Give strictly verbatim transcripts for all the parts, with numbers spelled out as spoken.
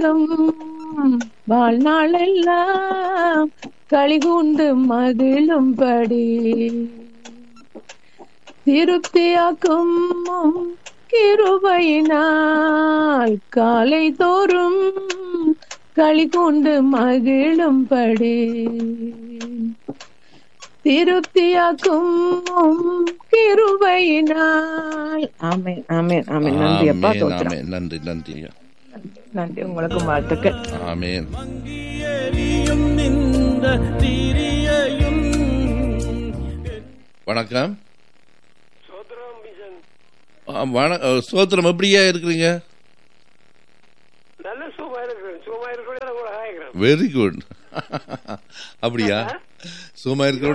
முழுவதும் வாழ்நாளெல்லாம் களிகூண்டு மகிழும்படி திருப்தியாக்கும் கிருபையினால் காலை தோறும் களிகூண்டு மகிழும்படி திருப்தியாக்கும் கிருபையினால். ஆமென் ஆமென் ஆமென். நன்றி அப்பா, தோத்திரம். நன்றி நன்றி நன்றி. உங்களுக்கு வாழ்த்துக்கள். ஆமென். வணக்கம். சோத்திரம், எப்படியா இருக்கிறீங்க? Very good. அப்படியா? சும்மா இருக்க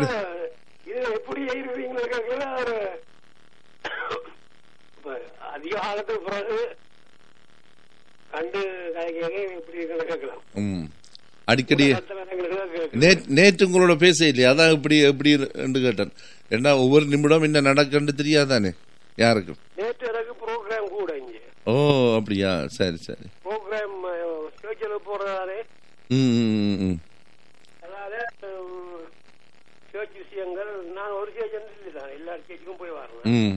அதிகாலத்துக்கு பிறகு கண்டு அடிக்கடி நேற்று உங்களோட பேச இல்லையா? அதான் இப்படி எப்படி கேட்டேன். என்ன ஒவ்வொரு நிமிடம் என்ன நடக்குன்னு தெரியாதானே யாருக்கும். நேற்று எனக்கு ப்ரோக்ராம் கூட இங்க. ஓ அப்படியா? சரி சரி. ப்ரோக்ராம் சர்ச்சில் போறதாலே அதாவது சர்ச் விஷயங்கள். நான் ஒரு சேர்ச்சி தான், எல்லா சேர்ச்சுக்கும் போய் வரேன்.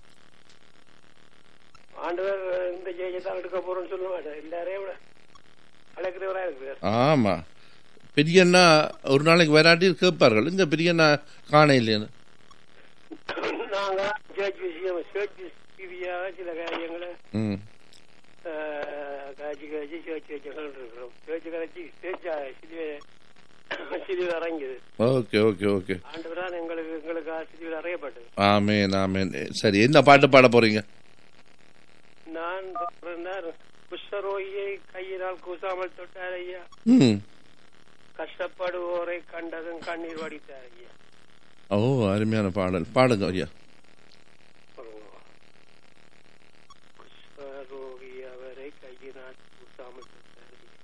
ஆண்டவர் இந்த சேர்ச்சை தான் எடுக்க போறோம்னு சொல்ல மாட்டேன். எல்லாரையும் அழைக்கிறவரா இருக்கு. ஆமா, பெரியண்ணா ஒரு நாளைக்கு வராட்டி கேட்பார்கள். இங்க பெரியண்ணா காண இல்லைன்னு நாங்க சேர்ச் விஷயம் சேர்ச் ரீதியாக சில காரியங்களை காய்ச்சி காய்ச்சி சேர்ச்சி வச்சுகள் இருக்கிறோம். சேர்ச்சி கரைச்சி சேர்ச்சா சிறிது இறங்கியது. Okay okay okay. ஆண்டவரால் எங்களுக்கு எங்களுக்கு சிறிது அறையப்பட்டது. ஆமென் ஆமென். சரி, என்ன பாட்டு பாட போறீங்க? நான் குஷ்டரோகியை கையினால் கூசாமல் தொட்டார் ஐயா. கஷ்டப்படுவோரை கண்டதும் கண்ணீர் வடித்தார் ஐயா. ஓ, அருமையான பாடல். பாடுங்க ஐயா. குஷ்டரோகி அவரை கையினால் கூசாமல் தொட்டார்.